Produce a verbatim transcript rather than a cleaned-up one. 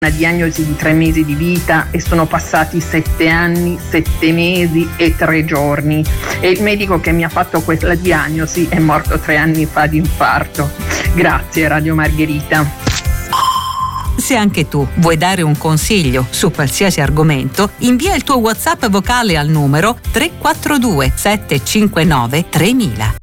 una diagnosi di tre mesi di vita e sono passati sette anni, sette mesi e tre giorni e il medico che mi ha fatto questa diagnosi è morto tre anni fa di infarto. Grazie Radio Margherita. Se anche tu vuoi dare un consiglio su qualsiasi argomento, invia il tuo WhatsApp vocale al numero tre quattro due sette cinque nove tremila.